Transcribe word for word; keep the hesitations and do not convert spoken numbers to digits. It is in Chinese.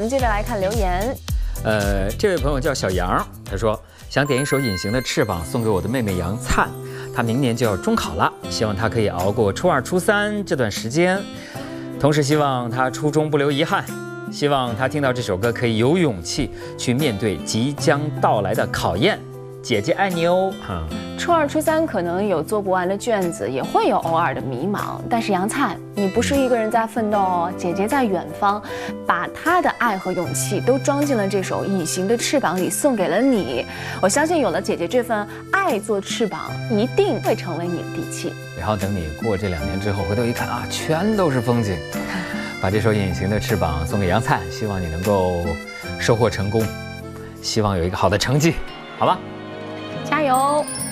们接着来看留言。 呃，这位朋友叫小杨，他说想点一首《隐形的翅膀》送给我的妹妹杨灿，她明年就要中考了，希望她可以熬过初二、初三这段时间，同时希望她初中不留遗憾，希望她听到这首歌可以有勇气去面对即将到来的考验。姐姐爱你哦。嗯， 初二、初三可能有做不完的卷子，也会有偶尔的迷茫。但是杨灿，你不是一个人在奋斗哦，姐姐在远方，把她的爱和勇气都装进了这首《隐形的翅膀》里，送给了你。我相信有了姐姐这份爱做翅膀，一定会成为你的底气。 然后等你过这两年之后，回头一看啊，全都是风景。把这首《隐形的翅膀》送给杨灿，希望你能够收获成功，希望有一个好的成绩，好吧？ 加油！